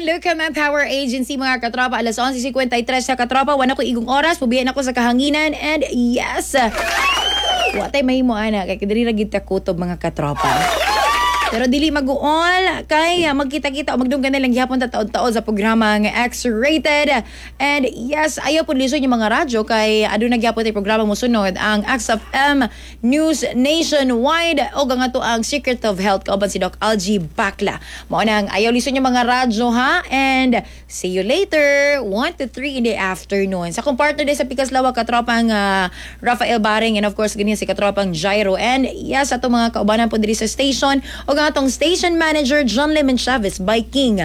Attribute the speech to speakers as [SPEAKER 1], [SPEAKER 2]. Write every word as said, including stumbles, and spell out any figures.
[SPEAKER 1] San Luca Manpower Agency mga katropa. Alas eleven fifty-three sa katropa. Wala ko igong oras. Pubiyan ako sa kahanginan. And yes, watay mahimo ana. Kaya kadiri na gita kutob mga katropa. Pero dili mag-uol kay magkita-kita o magdunggan na lang gihapon ta taon-taon sa programa ng X-Rated. And yes, ayaw po lison yung mga radyo kay aduna gyapon tay programa mo sunod ang X F M News Nationwide o nga to ang Secret of Health kauban si Doc Algie Bacla. Mao nang ayaw lison yung mga radyo ha. And see you later one to three in the afternoon. Sa kong partner din sa Pikas Lawak katropang uh, Rafael Baring and of course ganyan si katropang Jairo. And yes, ato mga kaubanan po diri sa station o nga atong station manager John Lemon Chavez by King